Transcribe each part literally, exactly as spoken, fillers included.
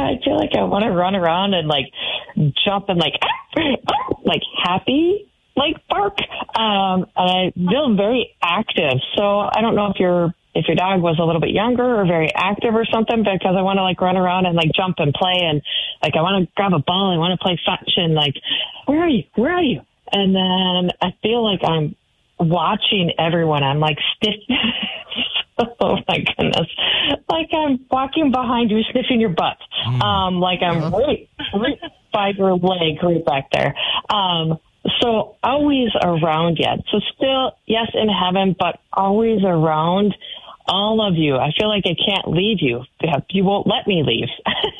I feel like I want to run around and like jump and like, like happy, like bark. Um, and I feel very active. So I don't know if you're, if your dog was a little bit younger or very active or something, because I want to like run around and like jump and play. And like, I want to grab a ball. I want to play fetch and like, where are you? Where are you? And then I feel like I'm watching everyone. I'm like stiff. Oh my goodness. Like I'm walking behind you, sniffing your butt. Mm. Um, like I'm right, right by your leg right back there. Um, so always around yet. So still, yes, in heaven, but always around all of you. I feel like I can't leave you. You won't let me leave.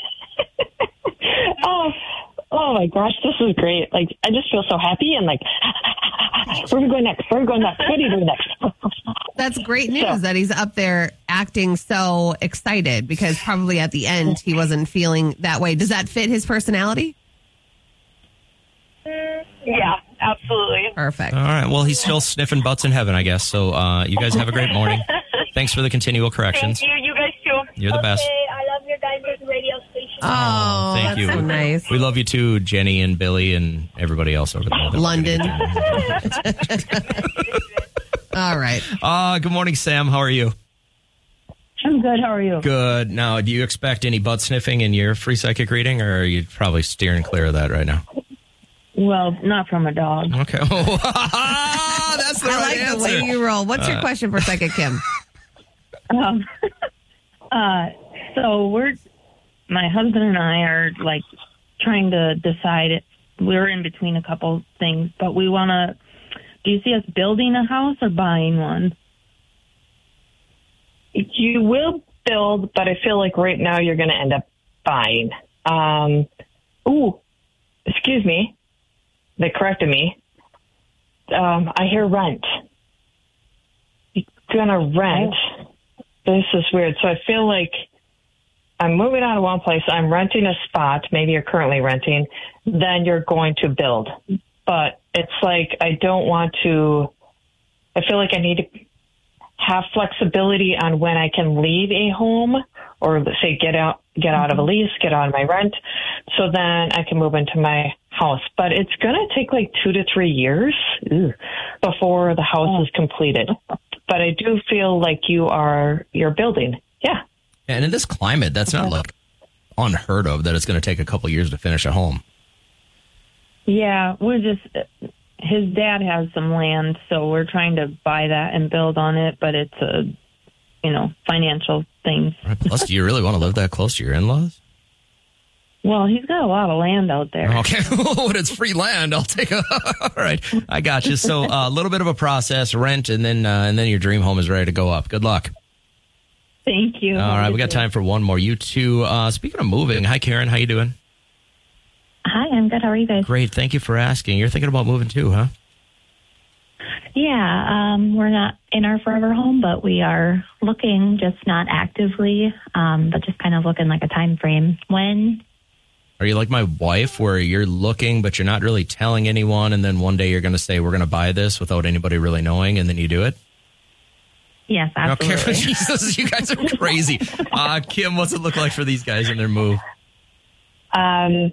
oh, oh my gosh, this is great. Like, I just feel so happy and like, where are we going next? Where are we going next? What are you doing next? That's great news so, that he's up there acting so excited, because probably at the end he wasn't feeling that way. Does that fit his personality? Yeah, absolutely. Perfect. All right. Well, he's still sniffing butts in heaven, I guess. So uh, you guys have a great morning. Thanks for the continual corrections. Thank you. You guys too. You're the best. Okay, I love your guys' radio station. Oh, thank that's you. so nice. We love you too, Jenny and Billy and everybody else over there. London. All right. Uh, good morning, Sam. How are you? I'm good. How are you? Good. Now, do you expect any butt sniffing in your free psychic reading, or are you probably steering clear of that right now? Well, not from a dog. Okay. That's the I right like answer. the way you roll. What's your Uh, question for Psychic Kim? Um, uh, so we're, my husband and I are like trying to decide. We're in between a couple things, but we want to. Do you see us building a house or buying one? You will build, but I feel like right now you're going to end up buying. Um, ooh, excuse me. They corrected me. Um, I hear rent. You're going to rent. This is weird. So I feel like I'm moving out of one place. I'm renting a spot. Maybe you're currently renting. Then you're going to build. But it's like I don't want to. I feel like I need to have flexibility on when I can leave a home, or say get out, get out of a lease, get out of my rent, so then I can move into my house. But it's going to take like two to three years ew, before the house is completed. But I do feel like you are you're building. Yeah. And in this climate, that's not like unheard of that it's going to take a couple years to finish a home. Yeah, we're just, his dad has some land, so we're trying to buy that and build on it, but it's a, you know, financial thing. Right. Plus, do you really want to live that close to your in-laws? Well, he's got a lot of land out there. Okay, when it's free land, I'll take a. All right, I got you. So a uh, little bit of a process, rent, and then uh, and then your dream home is ready to go up. Good luck. Thank you. All right, we got time for one more. You two. Uh, speaking of moving, hi Karen, how you doing? Hi, I'm good. How are you guys? Great, thank you for asking. You're thinking about moving too, huh? Yeah, um, we're not in our forever home, but we are looking, just not actively, um, but just kind of looking like a time frame. When? Are you like my wife, where you're looking, but you're not really telling anyone, and then one day you're going to say, we're going to buy this without anybody really knowing, and then you do it? Yes, absolutely. Okay, Jesus, you guys are crazy. Uh, Kim, what's it look like for these guys in their move? Um,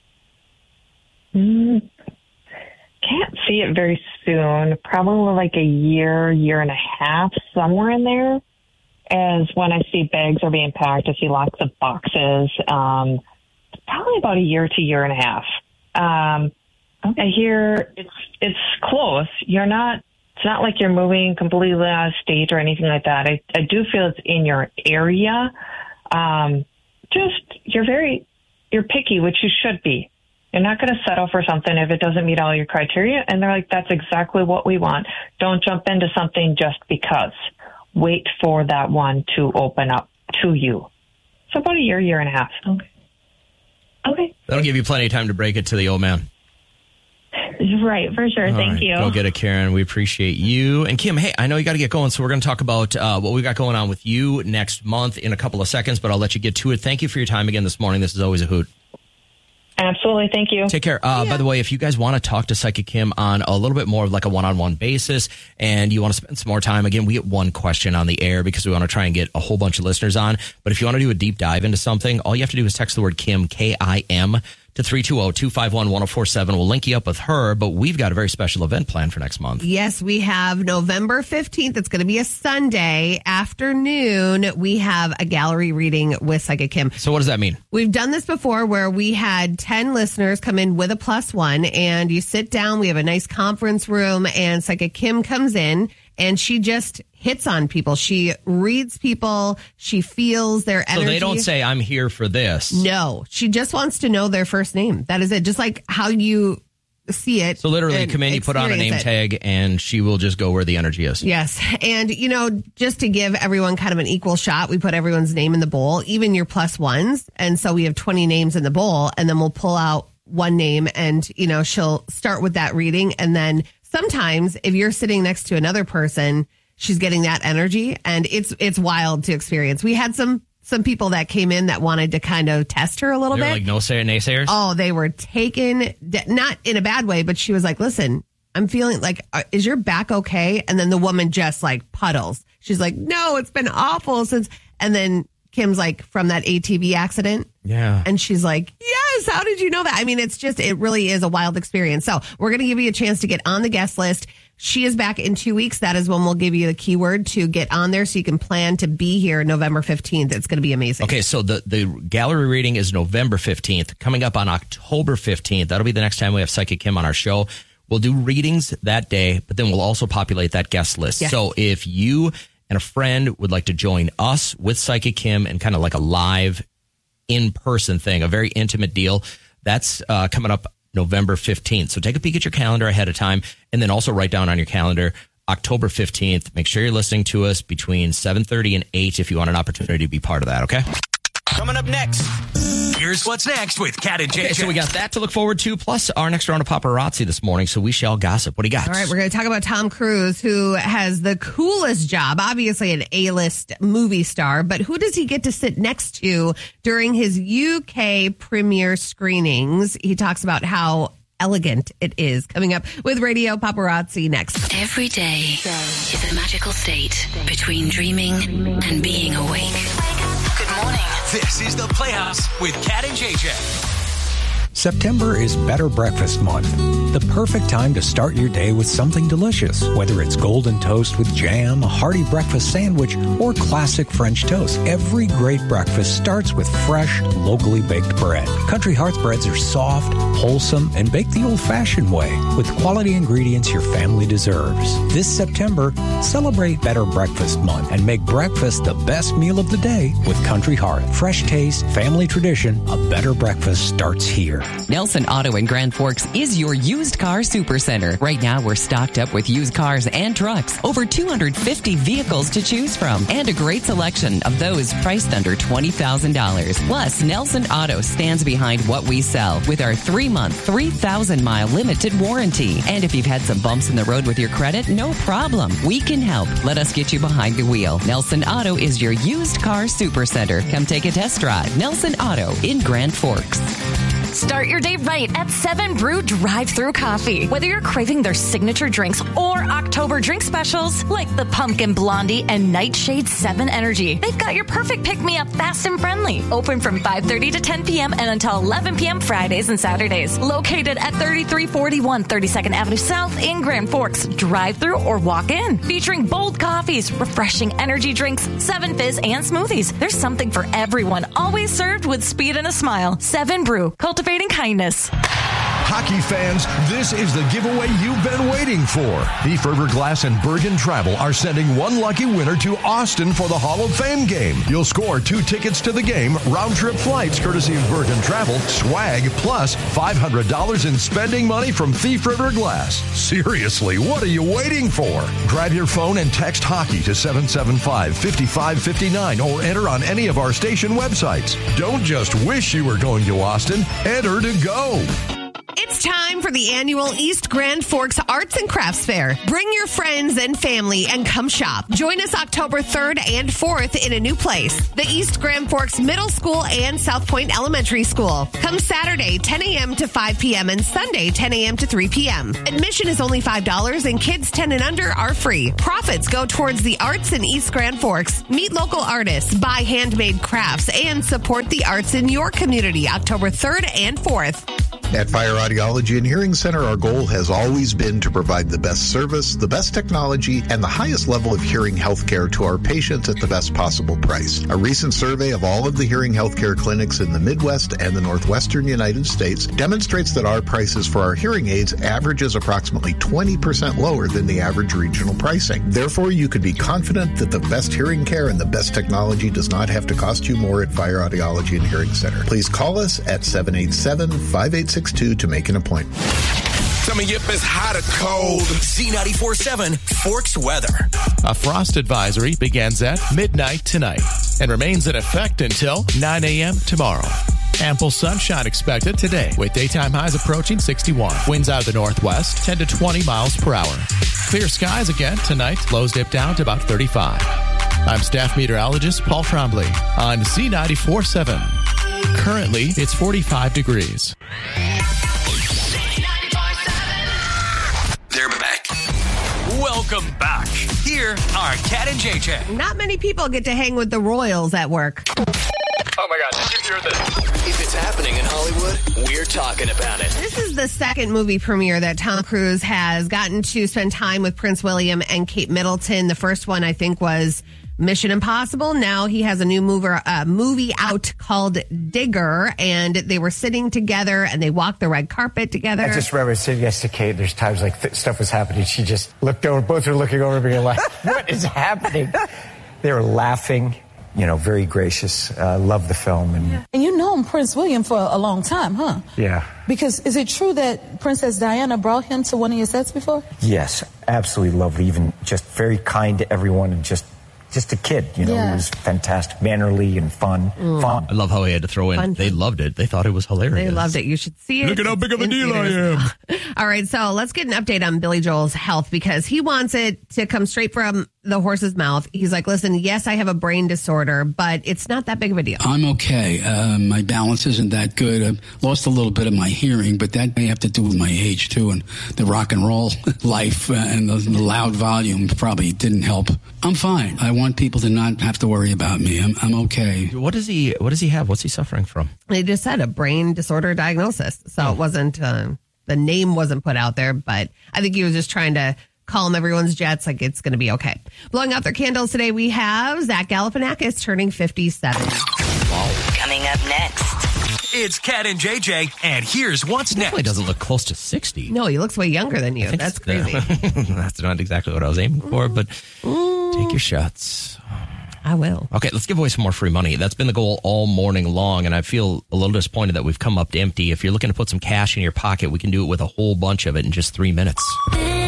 mm, can't see it very soon. Probably like a year, year and a half, somewhere in there. As when I see bags are being packed, I see lots of boxes. Um, probably about a year to year and a half. Um, I hear it's it's close. You're not. It's not like you're moving completely out of state or anything like that. I, I do feel it's in your area. Um, just you're very you're picky, which you should be. You're not going to settle for something if it doesn't meet all your criteria. And they're like, that's exactly what we want. Don't jump into something just because. Wait for that one to open up to you. So about a year, year and a half. Okay. Okay. That'll give you plenty of time to break it to the old man. Right, for sure. All Thank right, you. Go get it, Karen. We appreciate you. And Kim, hey, I know you got to get going, so we're going to talk about uh, what we got going on with you next month in a couple of seconds, but I'll let you get to it. Thank you for your time again this morning. This is always a hoot. Absolutely. Thank you. Take care. Uh, Yeah. By the way, if you guys want to talk to Psychic Kim on a little bit more of like a one-on-one basis and you want to spend some more time, again, we get one question on the air because we want to try and get a whole bunch of listeners on. But if you want to do a deep dive into something, all you have to do is text the word Kim, K I M, to three two zero, two five one, one zero four seven. We'll link you up with her, but we've got a very special event planned for next month. Yes, we have November fifteenth. It's going to be a Sunday afternoon. We have a gallery reading with Psychic Kim. So what does that mean? We've done this before where we had ten listeners come in with a plus one, and you sit down. We have a nice conference room, and Psychic Kim comes in and she just hits on people. She reads people. She feels their energy. So they don't say, I'm here for this. No, she just wants to know their first name. That is it. Just like how you see it. So literally and come in, you put on a name experience it. tag, and she will just go where the energy is. Yes. And, you know, just to give everyone kind of an equal shot, we put everyone's name in the bowl, even your plus ones. And so we have twenty names in the bowl, and then we'll pull out one name and, you know, she'll start with that reading. And then sometimes if you're sitting next to another person, she's getting that energy, and it's it's wild to experience. We had some some people that came in that wanted to kind of test her a little They're bit. like no say naysayers? Oh, they were taken, not in a bad way, but she was like, listen, I'm feeling like, uh, is your back okay? And then the woman just like puddles. She's like, no, it's been awful since. And then Kim's like, from that A T V accident. Yeah. And she's like, yes, how did you know that? I mean, it's just, it really is a wild experience. So we're going to give you a chance to get on the guest list. She is back in two weeks. That is when we'll give you the keyword to get on there so you can plan to be here November fifteenth. It's going to be amazing. Okay, so the, the gallery reading is November fifteenth. Coming up on October fifteenth, that'll be the next time we have Psychic Kim on our show. We'll do readings that day, but then we'll also populate that guest list. Yes. So if you and a friend would like to join us with Psychic Kim and kind of like a live in-person thing, a very intimate deal, that's uh, coming up November fifteenth. So take a peek at your calendar ahead of time, and then also write down on your calendar October fifteenth. Make sure you're listening to us between seven thirty and eight if you want an opportunity to be part of that, okay? Coming up next, here's what's next with Kat and J J. Okay, so we got that to look forward to, plus our next round of paparazzi this morning, so we shall gossip. What do you got? All right, we're going to talk about Tom Cruise, who has the coolest job, obviously an A-list movie star, but who does he get to sit next to during his U K premiere screenings? He talks about how elegant it is. Coming up with Radio Paparazzi next. Every day is a magical state between dreaming and being awake. Good morning. This is the Playhouse with Kat and J J. September is Better Breakfast Month, the perfect time to start your day with something delicious, whether it's golden toast with jam, a hearty breakfast sandwich, or classic French toast. Every great breakfast starts with fresh, locally baked bread. Country Hearts breads are soft, wholesome, and baked the old-fashioned way with quality ingredients your family deserves. This September, celebrate Better Breakfast Month and make breakfast the best meal of the day with Country Heart. Fresh taste, family tradition, a better breakfast starts here. Nelson Auto in Grand Forks is your used car supercenter. Right now, we're stocked up with used cars and trucks. Over two hundred fifty vehicles to choose from. And a great selection of those priced under twenty thousand dollars. Plus, Nelson Auto stands behind what we sell with our three-month, three thousand mile limited warranty. And if you've had some bumps in the road with your credit, no problem. We can help. Let us get you behind the wheel. Nelson Auto is your used car supercenter. Come take a test drive. Nelson Auto in Grand Forks. Start your day right at seven Brew Drive-Thru Coffee. Whether you're craving their signature drinks or October drink specials like the Pumpkin Blondie and Nightshade seven Energy, they've got your perfect pick-me-up fast and friendly. Open from five thirty to ten p.m. and until eleven p.m. Fridays and Saturdays. Located at thirty-three forty-one thirty-second Avenue South in Grand Forks. Drive-thru or walk in. Featuring bold coffees, refreshing energy drinks, seven Fizz, and smoothies. There's something for everyone. Always served with speed and a smile. seven Brew. Cultivating kindness. Hockey fans, this is the giveaway you've been waiting for. Thief River Glass and Bergen Travel are sending one lucky winner to Austin for the Hall of Fame game. You'll score two tickets to the game, round-trip flights courtesy of Bergen Travel, swag, plus five hundred dollars in spending money from Thief River Glass. Seriously, what are you waiting for? Grab your phone and text hockey to seven seven five, five five five nine or enter on any of our station websites. Don't just wish you were going to Austin. Enter to go. It's It's time for the annual East Grand Forks Arts and Crafts Fair. Bring your friends and family and come shop. Join us October third and fourth in a new place, the East Grand Forks Middle School and South Point Elementary School. Come Saturday, ten a.m. to five p.m. and Sunday, ten a.m. to three p.m. Admission is only five dollars and kids ten and under are free. Profits go towards the arts in East Grand Forks. Meet local artists, buy handmade crafts, and support the arts in your community October third and fourth. At Fire Audiology and Hearing Center, our goal has always been to provide the best service, the best technology, and the highest level of hearing health care to our patients at the best possible price. A recent survey of all of the hearing health care clinics in the Midwest and the Northwestern United States demonstrates that our prices for our hearing aids averages approximately twenty percent lower than the average regional pricing. Therefore, you could be confident that the best hearing care and the best technology does not have to cost you more at Fire Audiology and Hearing Center. Please call us at seven eight seven, five eight six two to make an appointment. Coming up is hot or cold. Z ninety-four point seven Forks weather. A frost advisory begins at midnight tonight and remains in effect until nine a.m. tomorrow. Ample sunshine expected today with daytime highs approaching sixty-one. Winds out of the northwest, ten to twenty miles per hour. Clear skies again tonight. Lows dip down to about thirty-five. I'm staff meteorologist Paul Trombley on Z ninety-four point seven. Currently, it's forty-five degrees. They're back. Welcome back. Here are Kat and J J. Not many people get to hang with the royals at work. Oh my God, did you hear this? If it's happening in Hollywood, we're talking about it. This is the second movie premiere that Tom Cruise has gotten to spend time with Prince William and Kate Middleton. The first one, I think, was Mission Impossible. Now he has a new mover, uh, movie out called Digger, and they were sitting together and they walked the red carpet together. I just remember sitting next to Kate. There's times like th- stuff was happening. She just looked over. Both were looking over me like, what is happening? They were laughing. You know, very gracious. Uh, love the film. And, yeah. and you know Prince William for a long time, huh? Yeah. Because is it true that Princess Diana brought him to one of your sets before? Yes, absolutely lovely. Even just very kind to everyone and just just a kid, you know, yeah. He was fantastic, mannerly and fun. Mm. Fun. I love how he had to throw in. Fun. They loved it. They thought it was hilarious. They loved it. You should see it. Look at how big of a deal I am. All right, so let's get an update on Billy Joel's health because he wants it to come straight from the horse's mouth. He's like, listen, yes, I have a brain disorder, but it's not that big of a deal. I'm okay. Uh, my balance isn't that good. I've lost a little bit of my hearing, but that may have to do with my age, too, and the rock and roll life uh, and the, the loud volume probably didn't help. I'm fine. I want people to not have to worry about me. I'm, I'm okay. What does he What does he have? What's he suffering from? They just said a brain disorder diagnosis, so oh. it wasn't, uh, the name wasn't put out there, but I think he was just trying to calm everyone's jets, like it's going to be okay. Blowing out their candles today, we have Zach Galifianakis turning fifty-seven. Wow. Coming up next, it's Kat and J J, and here's what's next. He doesn't look close to sixty. No, he looks way younger than you. That's crazy. That's not exactly what I was aiming for, but mm. take your shots. I will. Okay, let's give away some more free money. That's been the goal all morning long, and I feel a little disappointed that we've come up empty. If you're looking to put some cash in your pocket, we can do it with a whole bunch of it in just three minutes.